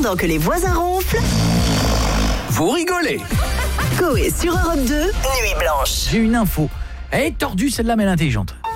Pendant que les voisins ronflent, vous rigolez. Coé sur Europe 2, Nuit Blanche. J'ai une info. Elle est tordue celle-là, mais elle est intelligente.